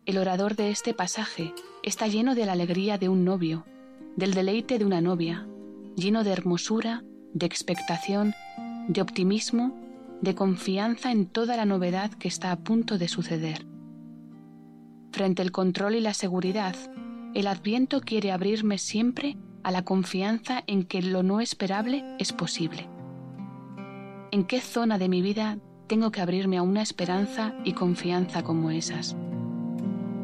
El orador de este pasaje está lleno de la alegría de un novio, del deleite de una novia, lleno de hermosura, de expectación, de optimismo, de confianza en toda la novedad que está a punto de suceder. Frente al control y la seguridad, el Adviento quiere abrirme siempre a la confianza en que lo no esperable es posible. ¿En qué zona de mi vida tengo que abrirme a una esperanza y confianza como esas?